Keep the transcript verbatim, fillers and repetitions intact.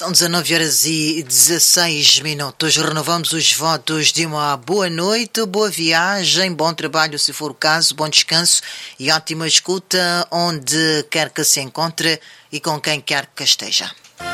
São dezanove horas e dezesseis minutos. Renovamos os votos de uma boa noite, boa viagem, bom trabalho se for o caso, bom descanso e ótima escuta onde quer que se encontre e com quem quer que esteja.